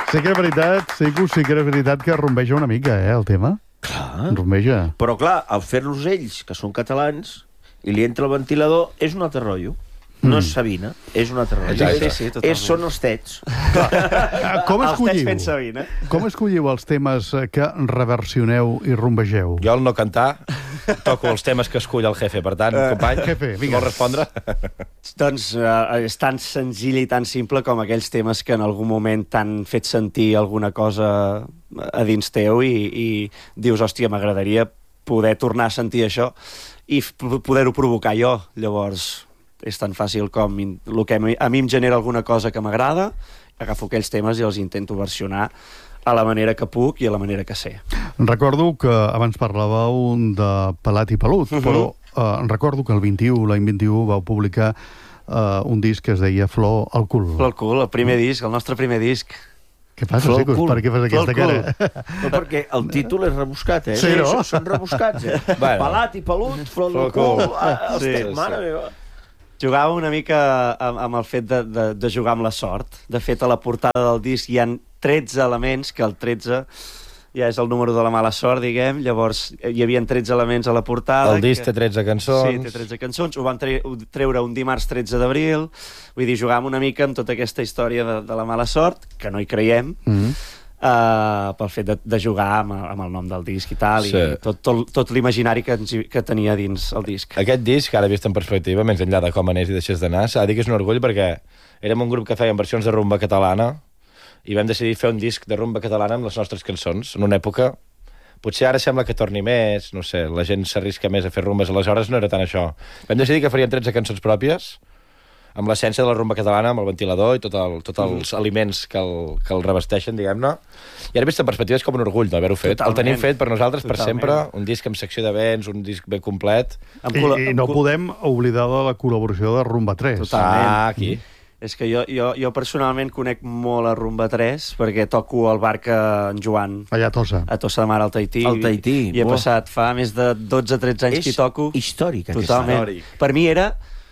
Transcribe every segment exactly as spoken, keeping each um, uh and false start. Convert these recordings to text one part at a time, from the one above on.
Sí que és veritat, sí que, sí que és veritat que rumbeja una mica, eh, el tema. Clar. Rumbeja. Però clar, al fer-los ells, que són catalans, i li entra el ventilador, és un altre rotllo. No és Sabina, és un altre rotllo. Exacte. Sí, sí, és, són els tets. Com Els tets escolliu? fent Sabina. Com escolliu els temes que reversioneu i rumbegeu? Jo, al no cantar, toco els temes que escull el jefe. Per tant, company, Jefe, si vinga. vols respondre? Doncs uh, és tan senzill i tan simple com aquells temes que en algun moment t'han fet sentir alguna cosa a dins teu i, i dius, hòstia, m'agradaria poder tornar a sentir això i poder-ho provocar jo. Llavors, és tan fàcil com el que a mi, a mi em genera alguna cosa que m'agrada, agafo aquells temes i els intento versionar a la manera que puc i a la manera que sé. Recordo que abans parlàveu de Pelat i Pelut, uh -huh. però eh, recordo que el vint-i-u, l'any vint-i-u, vau publicar eh, un disc que es deia Flor al cul. Flor al cul, el primer disc, el nostre primer disc. Què passa, Flor al Sicus? cul. Per què fas aquesta Flor al cara? No, perquè el títol és rebuscat, eh? Sí, no? Són, són rebuscats, eh? Bueno. Pelat i pelut, flor Flor del al cul. cul... Ah, els Sí, tets, sí. mare meva. Jugava una mica amb, amb el fet de, de, de jugar amb la sort. De fet, a la portada del disc hi han tretze elements, que el tretze ja és el número de la mala sort, diguem. Llavors, hi havia tretze elements a la portada. El disc que... té tretze cançons. Sí, té tretze cançons. Ho vam tre treure un dimarts tretze d'abril. Vull dir, jugàvem una mica amb tota aquesta història de, de la mala sort, que no hi creiem, Mm -hmm. Uh, pel fet de, de jugar amb, amb el nom del disc i tal, Sí. i tot, tot, tot l'imaginari que, ens hi- que tenia dins el disc. Aquest disc, ara vist en perspectiva, més enllà de com anés i deixés d'anar, s'ha de dir que és un orgull perquè érem un grup que feien versions de rumba catalana i vam decidir fer un disc de rumba catalana amb les nostres cançons, en una època... Potser ara sembla que torni més, no sé, la gent s'arrisca més a fer rumbes, aleshores no era tant això. Vam decidir que faríem tretze cançons pròpies, amb l'essència de la rumba catalana, amb el ventilador i tot el, tots els mm. aliments que el, que el revesteixen, diguem-ne. I ara vist en perspectiva és com un orgull d'haver-ho fet. Totalment. El tenim fet per nosaltres per Totalment. sempre, un disc amb secció de vents, un disc ben complet. Amb I, col- I amb no col- podem oblidar de la col·laboració de Rumba tres. Total. Totalment. Ah, aquí. És que jo, jo, jo personalment conec molt a Rumba tres perquè toco al bar que en Joan Allà a Tossa. a Tossa de Mar, al Tahití. Al Tahití, I he bo. passat fa més de dotze tretze anys És que hi toco. històric, aquest Totalment. històric. Per mi era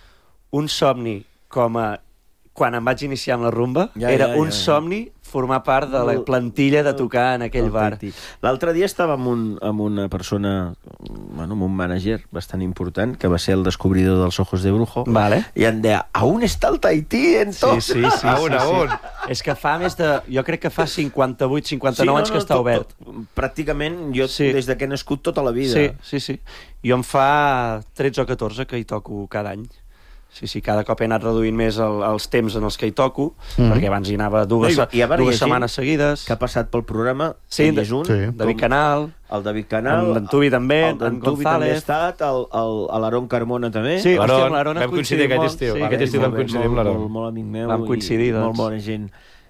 un somni com a... Quan em vaig iniciar amb la rumba, Ja, era ja, ja, un ja. somni formar part de la plantilla de tocar en aquell El bar. Tahití. L'altre dia estava amb, un, amb una persona, bueno, amb un manager bastant important, que va ser el descobridor dels Ojos de Brujo, Vale. i em deia, aún està el Tahití en tot? Sí, sí, sí. A un, sí, a sí. un. És que fa més de... Jo crec que fa cinquanta-vuit cinquanta-nou anys que està tot- obert. tot- pràcticament jo, Sí. des de que he nascut tota la vida. Sí, sí, sí. Jo em fa tretze o catorze que hi toco cada any. Sí, sí, cada cop he anat reduint més el, els temps en els que hi toco, Mhm. perquè abans hi anava dues, No, i- i a veure, hi ha dues gent setmanes seguides. Que ha passat pel programa, Sí, ell de- és un, sí. David Canal, el David Canal, en Dantubi també, el en Dantubi també ha González. estat, el, el, a l'Aaron Carmona també. Sí, hòstia, L'Aaron, amb l'Aaron vam coincidir coincidim aquest molt, estiu. sí. Aquest estiu vam Molt bé, coincidir amb molt, l'Aaron. molt, molt amic meu Vam i coincidir, molt doncs. bona gent.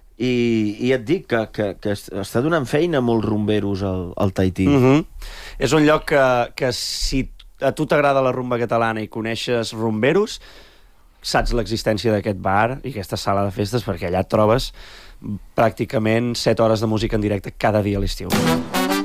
I, i et dic que, que, que està donant feina a molts rumberos al, al Tahití. Mm -hmm. És un lloc que, que si a tu t'agrada la rumba catalana i coneixes rumberos, saps l'existència d'aquest bar i aquesta sala de festes, perquè allà et trobes pràcticament set hores de música en directe cada dia a l'estiu.